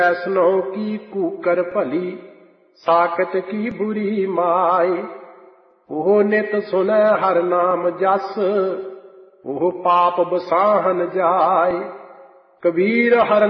वैष्णो की कूकर भली साकत की बुरी माय। ओह नित सुनै हर नाम जस ओह पाप बसाहन जाय। कबीर हर